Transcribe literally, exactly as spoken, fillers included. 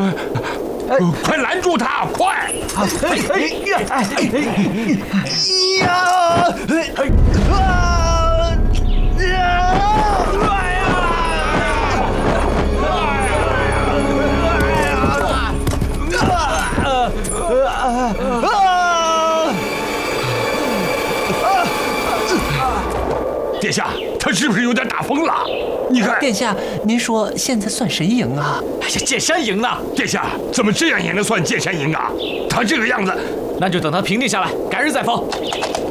快拦住他！快！ 哎哎呀！哎呀！啊！ 殿下，他是不是有点打疯了？你看， 殿下，您说现在算谁赢啊？ 哎呀，剑山赢了！ 殿下，怎么这样也能算剑山赢啊？他这个样子， 那就等他平定下来，改日再封。